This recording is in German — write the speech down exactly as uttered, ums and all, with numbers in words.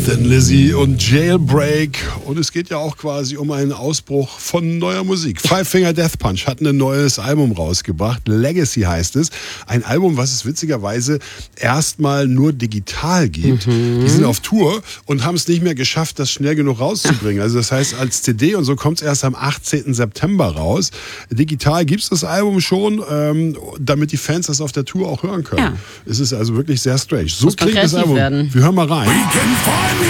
Thin Lizzy und Jailbreak. Und es geht ja auch quasi um einen Ausbruch von neuer Musik. Five Finger Death Punch hat ein neues Album rausgebracht. Legacy heißt es. Ein Album, was es witzigerweise erstmal nur digital gibt. Mhm. Die sind auf Tour und haben es nicht mehr geschafft, das schnell genug rauszubringen. Also das heißt, als C D und so kommt es erst am achtzehnten September raus. Digital gibt es das Album schon, ähm, damit die Fans das auf der Tour auch hören können. Ja. Es ist also wirklich sehr strange. So klingt das Album. Werden. Wir hören mal rein.